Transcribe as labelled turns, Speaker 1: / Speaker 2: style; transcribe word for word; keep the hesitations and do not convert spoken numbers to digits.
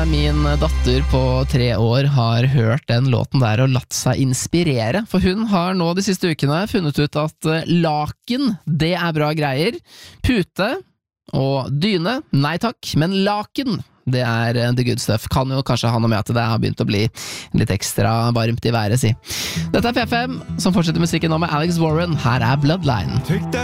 Speaker 1: min datter på tre år har hørt den låten der og latt seg inspirere, for hun har nå de siste ukene funnet ut at laken, det er bra greier. Pute og dyne, nei takk, men laken, det er the good stuff. Kan jo kanskje ha noe med at det har begynt å bli litt ekstra varmt i været, si. Dette er P fem, som fortsetter musikken nå med Alex Warren. Her er Bloodline.